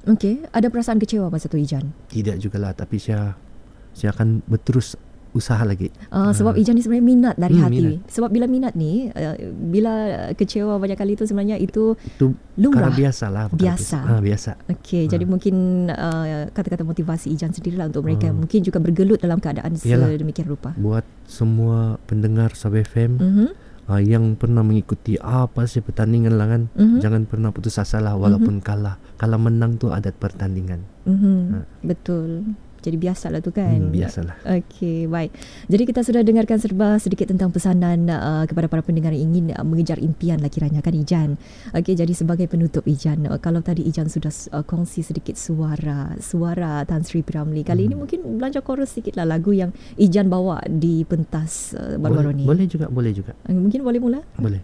Okey, ada perasaan kecewa masa tu Ijan? Tidak jugalah, tapi saya akan berterus usaha lagi. Sebab Ijan ni sebenarnya minat dari hati. Minat. Sebab bila minat ni, bila kecewa banyak kali tu sebenarnya itu lumrah. Biasa. Biasa. Okey, jadi mungkin kata-kata motivasi Ijan sendirilah untuk mereka mungkin juga bergelut dalam keadaan sedemikian rupa. Buat semua pendengar Sabah FM yang pernah mengikuti apa sih pertandingan lah kan, jangan pernah putus asa lah walaupun kalah. Kalau menang tu adat pertandingan. Betul. Jadi biasalah tu kan. Biasalah. Okey, baik. Jadi kita sudah dengarkan serba sedikit tentang pesanan kepada para pendengar yang ingin mengejar impian lah kiranya kan Ijan. Okey, jadi sebagai penutup Ijan, kalau tadi Ijan sudah kongsi sedikit suara Tan Sri P. Ramlee, kali ini mungkin belanja chorus sedikit lah lagu yang Ijan bawa di pentas baru-baru ni. Boleh juga. Mungkin boleh mula? Boleh.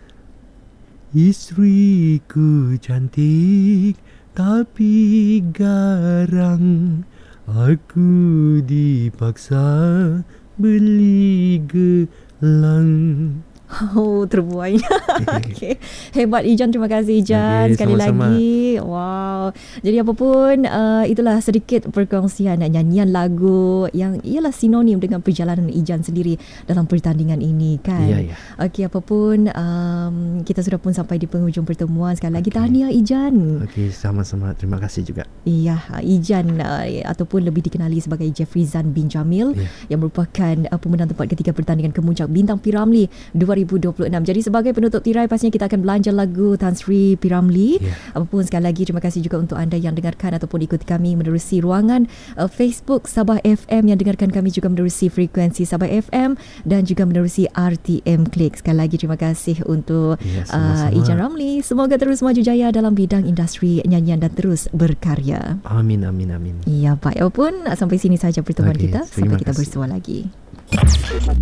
Istriku cantik tapi garang, aku dipaksa beli gelang. Oh, terbuai. Okay. Hebat Ijan, terima kasih Ijan sekali sama-sama. lagi. Wow. Jadi apapun itulah sedikit perkongsian nyanyian lagu yang ialah sinonim dengan perjalanan Ijan sendiri dalam pertandingan ini kan. Ya. Okey, apapun kita sudah pun sampai di penghujung pertemuan. Sekali lagi tahniah Ijan. Okey, sama-sama. Terima kasih juga. Iya, Ijan ataupun lebih dikenali sebagai Jeffrizan bin Jamil yang merupakan pemenang tempat ketiga pertandingan kemuncak Bintang P. Ramlee 2026. Jadi sebagai penutup tirai pastinya kita akan belanja lagu Tan Sri P. Ramlee. Apapun sekali lagi terima kasih juga untuk anda yang dengarkan ataupun ikuti kami menerusi ruangan Facebook Sabah FM, yang dengarkan kami juga menerusi frekuensi Sabah FM dan juga menerusi RTM Klik. Sekali lagi terima kasih untuk Ijan Ramlee. Semoga terus maju jaya dalam bidang industri nyanyian dan terus berkarya. Amin. Ya, baik. Apapun sampai sini saja pertemuan kita. Sampai kita bersua lagi.